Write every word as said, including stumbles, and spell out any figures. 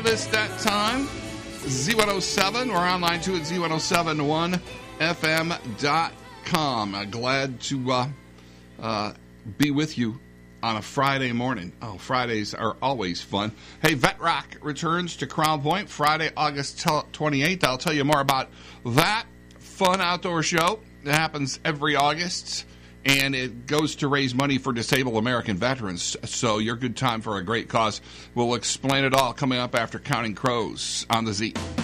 This that time, Z one oh seven. We're online too at Z one oh seven one F M dot com. Uh, glad to uh, uh, be with you on a Friday morning. Oh, Fridays are always fun. Hey, Vet Rock returns to Crown Point Friday, August twenty-eighth. I'll tell you more about that fun outdoor show that happens every August. And it goes to raise money for disabled American veterans. So your good time for a great cause. We'll explain it all coming up after Counting Crows on the Z.